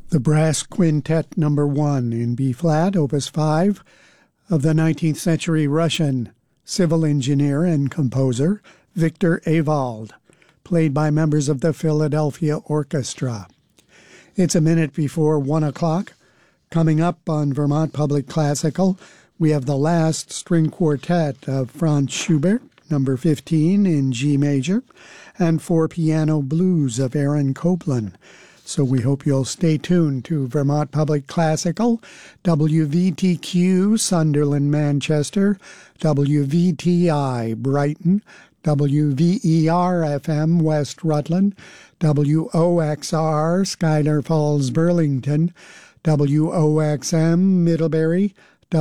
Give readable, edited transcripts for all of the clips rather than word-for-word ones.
The Brass Quintet No. 1 in B-flat, Opus 5, of the 19th century Russian civil engineer and composer Victor Ewald, played by members of the Philadelphia Orchestra. It's a minute before 1 o'clock. Coming up on Vermont Public Classical, we have the last string quartet of Franz Schubert, No. 15 in G major, and 4 piano blues of Aaron Copland. So we hope you'll stay tuned to Vermont Public Classical, WVTQ Sunderland, Manchester, WVTI Brighton, WVER-FM West Rutland, WOXR Schuyler Falls, Burlington, WOXM Middlebury,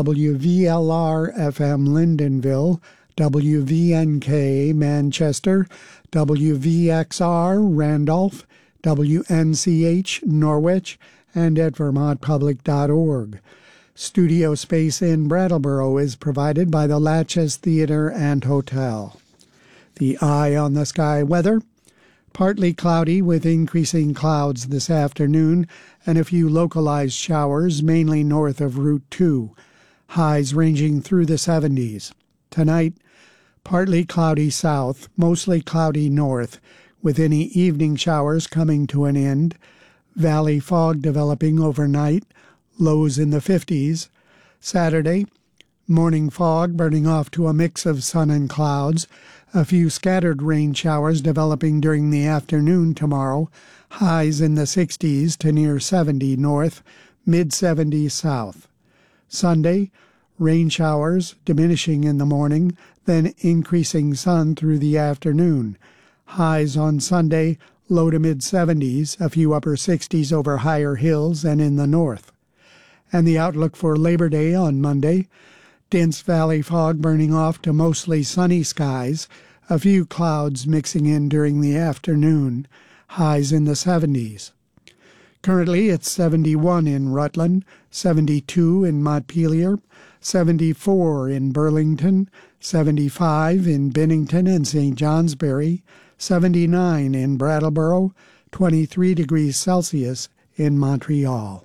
WVLR-FM Lyndonville, WVNK Manchester, WVXR Randolph, WNCH Norwich, and at vermontpublic.org. Studio space in Brattleboro is provided by the Latches Theater and Hotel. The eye on the sky weather: partly cloudy with increasing clouds this afternoon and a few localized showers, mainly north of Route 2. Highs ranging through the 70s. Tonight, partly cloudy south, mostly cloudy north, with any evening showers coming to an end. Valley fog developing overnight, lows in the 50s. Saturday, morning fog burning off to a mix of sun and clouds. A few scattered rain showers developing during the afternoon tomorrow. Highs in the 60s to near 70 north, mid-70s south. Sunday, rain showers diminishing in the morning, then increasing sun through the afternoon. Highs on Sunday, low to mid-70s, a few upper 60s over higher hills and in the north. And the outlook for Labor Day on Monday: dense valley fog burning off to mostly sunny skies, a few clouds mixing in during the afternoon, highs in the 70s. Currently it's 71 in Rutland, 72 in Montpelier, 74 in Burlington, 75 in Bennington and St. Johnsbury, 79 in Brattleboro, 23 degrees Celsius in Montreal.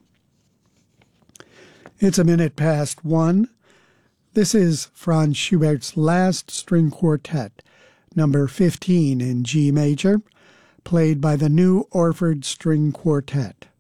It's a minute past 1. This is Franz Schubert's last string quartet, No. 15 in G major, played by the New Orford String Quartet.